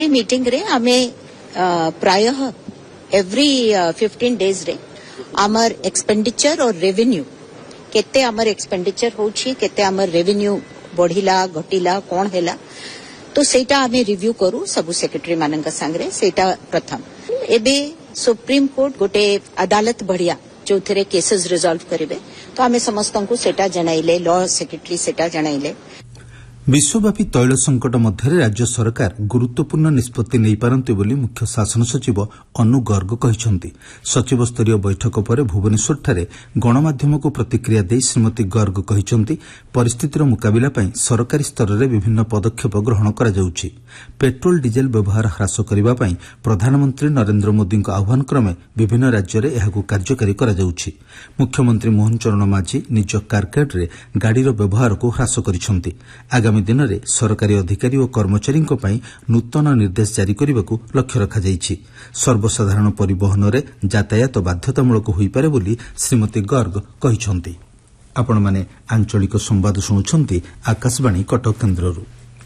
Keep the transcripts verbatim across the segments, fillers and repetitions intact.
Meeting रे आमे प्राय एवरी फिफ्टीन डेज रे आमर एक्सपेंडिचर और रेवेन्यू केते आमर एक्सपेंडिचर होछि केते आमर रेवेन्यू बढ़िला घटिला कोन हैला तो सेटा आमे रिव्यू करू सबु सेक्रेटरी मानन का संगरे सेटा प्रथम एबे सुप्रीम कोर्ट गोटे अदालत बढ़िया जो थरे केसेस रिजॉल्व करिवे तो आमे समस्तन को सेटा जणाइले लॉ सेक्रेटरी सेटा जणाइले। विश्वव्यापी तैल संकट मध्य राज्य सरकार गुरुत्वपूर्ण निष्पत्ति नहीं पारंती बोली मुख्य शासन सचिव अनु गर्ग कहिसंती। सचिव स्तरीय बैठक पर भुवनेश्वरଠାରେ गणमाध्यमको प्रतिक्रिया देई श्रीमती गर्ग कहिसंती परिस्थितिर मुकाबिला पई सरकारी स्तर रे विभिन्न पदक्षेप ग्रहण करा जाउछि। पेट्रोल डीजेल व्यवहार ह्रास करिबा पई प्रधानमंत्री नरेंद्र मोदीको आह्वान क्रमे विभिन्न राज्य रे एहाकु कार्यकारी करा जाउछि। मुख्यमंत्री मोहन चरण माझी निज कारकेड रे गाड़ीर व्यवहार को ह्रास करिसंती। आगामी दिन में सरकारी अधिकारी और कर्मचारी नूतन निर्देश जारी करने को लक्ष्य रखाଯାଇଛି। सर्वसाधारण परिवहन रे यातायात बाध्यतामूलक हो पारे बोली श्रीमती गर्ग कहिसंती। आपण माने आंचलिक संवाद शुणुछंती आकाशवाणी कटक केन्द्ररू।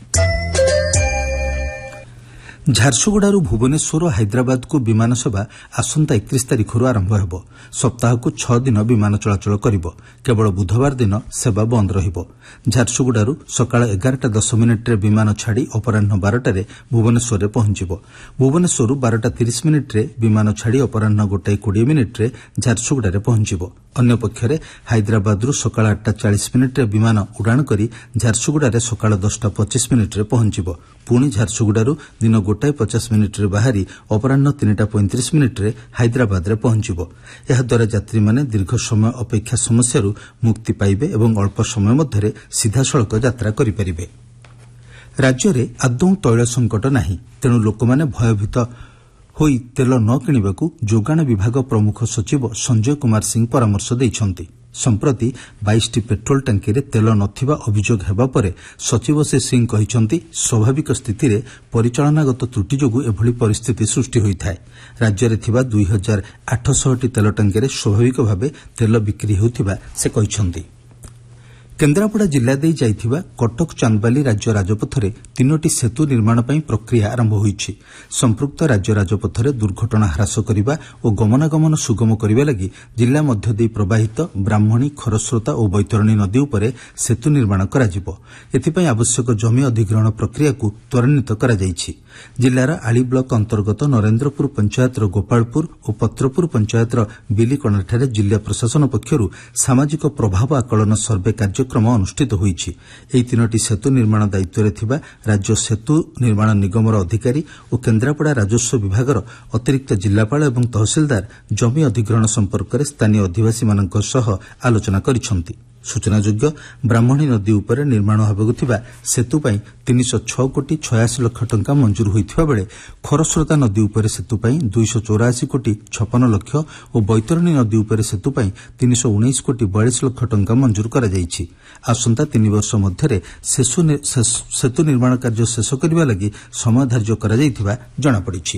झारसुगुड़ारू भुवनेश्वर और हैदराबाद को विमान सेवा आसंता एकतीस तारिख आरंभ होब। सप्ताह को छह दिन विमान चलाचल करिब। केवल बुधवार दिन सेवा बंद रहिब। झारसुगुड़ारू सकाळ एगारटा दस मिनिट्रे विमान छाड़ी अपराह्न बारटारे भुवनेश्वर रे पहुंचिब। भुवनेश्वररू बारटा तीस मिनिट्रे विमान छाड़ी अपराह्न गोटाए कोड़े मिनिट्रे झारसुगुड़ारे पहुंचिब। अन्य पक्षरे हैदराबादरू सकाळ आठटा चालीस मिनिट्रे विमान उड़ाण करी झारसुगुड़ारे सकाळ दसटा पच्चीस मिनिट्रे पहुंचिब। पुणी झारसुगुड़ारू दिन गोटाए पचास मिनिट्रे बाहरी अपराह्न तीनटा पैंतीस मिनिट्रे हैदराबाद रे पहुंचिब। एहाद्वारा यात्री माने दीर्घ समय अपेक्षा समस्यारू मुक्ति पाइबे एवं अल्प समय मध्यरे सीधासड़क यात्रा करिपारिबे। राज्य रे आदौ तैल संकट नाही, तेणु लोकमाने भयभीत होई तेल न किणिबाकू जोगाण विभाग प्रमुख सचिव संजय कुमार सिंह परामर्श दैछंती। संप्रति बाईस टी पेट्रोल टांकी रे तेल नथिबा अभियोग हेबा परे सचिव श्री सिंह कहिसंती स्वाभाविक स्थिति रे परिचालनागत त्रुटि जोगु एभली परिस्थिति सृष्टि होइथाय। राज्य रे थिबा दुई हजार आठ सौ टी तेल टांकी रे स्वाभाविक भावे तेल बिक्री होउथिबा से कहिसंती। केन्द्रापड़ा जिला दे जाइथिबा कटक चांदबाली राज्य राजपथरे तीनोटी सेतु निर्माण पई प्रक्रिया आरंभ होईछि। संपृक्त राज्य राजपथरे दुर्घटना ह्रास करिबा और गमनागमन सुगम करिबा लागि जिला मध्य देई प्रवाहित ब्राह्मणी खरस्रोता और बैतरणी नदी उपरे सेतु निर्माण कराजिबो। एथिपई आवश्यक जमी अधिग्रहण प्रक्रिया को त्वरान्वित करा जाइछि। जिलार आली ब्लॉक अंतर्गत नरेंद्रपुर पंचायतर गोपालपुर और पत्रपुर पंचायतर बिलीकणाठारे जिला प्रशासन पक्षरु सामाजिक प्रभाव आकलन सर्वे कार्यक्रम अनुष्ठित होईछि। एही तीनोटी सेतु निर्माण दायित्वरे थिबा राज्य सेतु निर्माण निगमर अधिकारी और केन्द्रापड़ा राजस्व विभागर अतिरिक्त जिलापाल एवं तहसीलदार जमी अधिग्रहण संपर्क में स्थानीय अधिवासी मानक सह आलोचना करिसंती। सूचनायोग्य ब्राह्मणी नदी उपर निर्माण हेबाकु थिबा सेतु पई तीन सौ छह कोटी छयासी लाख टंका मंजूर होइथिबा बेले खरस्रोता नदी उपर सेतु पई दुई सौ चौरासी कोटी छप्पन लाख और बैतरणी नदी उपर सेतु पई तीन सौ उन्नीस कोटी बयालीस लाख टंका मंजूर करा जाइछि। आसंता तीन वर्ष मध्यरे सेतु निर्माण कार्य शेष करबा लागि समय धार्य करा जाइथिबा जणा पड़िछि।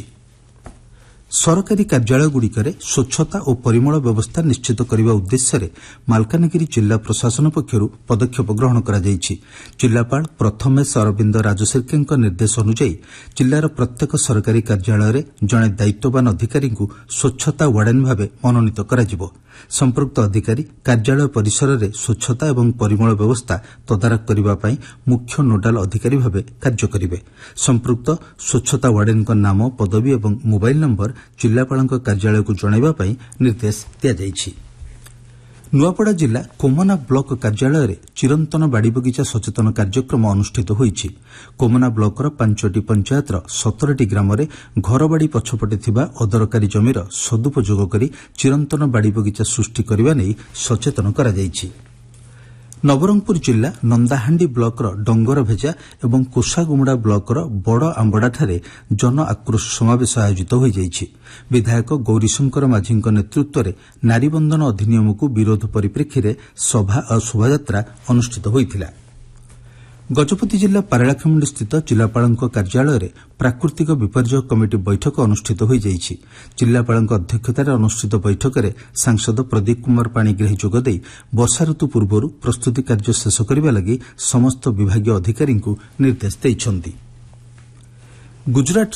सरकारी कार्यालयगुड़िकरे स्वच्छता और परिमल व्यवस्था निश्चित करने उद्देश्य मालकानगिरी जिला प्रशासन पक्षरु पदक्षेप ग्रहण करा जाइछि। जिलापाल प्रथमेश अरविंद राजशेखरଙ୍କ निर्देश अनुसार जिलार प्रत्येक सरकारी कार्यालय रे जणे दायित्ववान अधिकारी को स्वच्छता वार्डन भावे मनोनीत कराजिबो। संपृक्त अधिकारी कार्यालय परिसर रे स्वच्छता एवं परिमल व्यवस्था तदारख करबा पई मुख्य नोडाल अधिकारी भावे कार्य करिवे। संपृक्त स्वच्छता वार्डन नाम पदवी एवं मोबाइल नंबर जिलापाल कार्यालय को जणाइबा पई निर्देश दिया जाइछि। नुआपड़ा जिला कोमना ब्लॉक कार्यालय रे चिरंतन बाड़ी बगीचा सचेतन कार्यक्रम अनुष्ठित होईछि। कोमना ब्लॉकर पांचटी पंचायतर सतरटी ग्राम रे घरबाड़ी पछपटे थिबा अदरकारी जमीर सदुपयोग करी चिरंतन बाड़ी बगीचा सृष्टि करबा नै सचेतन करा जाइछि। नवरंगपुर जिला नंदाहांडी ब्लॉकर डंगर भेजा एवं कोषागुमुड़ा ब्लॉकर बड़ आंबड़ाठारे जन आक्रोश समावेश आयोजित हो जाइछि। विधायक गौरीशंकर माझीଙ୍କ नेतृत्व नारीबंधन अधिनियम को विरोध परिप्रेक्षी रे सभा और शोभायात्रा अनुष्ठित होइथिला। गजपति जिला पारेलाखेमुंडी स्थित जिलापाल कार्यालय रे प्राकृतिक विपर्यय कमिटी बैठक अनुष्ठित हो जाइछि। जिलापाल अध्यक्षतार अनुष्ठित बैठक में सांसद प्रदीप कुमार पाणिग्राही जोगदे वर्षा ऋतु पूर्व प्रस्तुति कार्य शेष करने लगी समस्त विभागीय अधिकारी निर्देश देइछन्ति। ଗୁଜରାଟ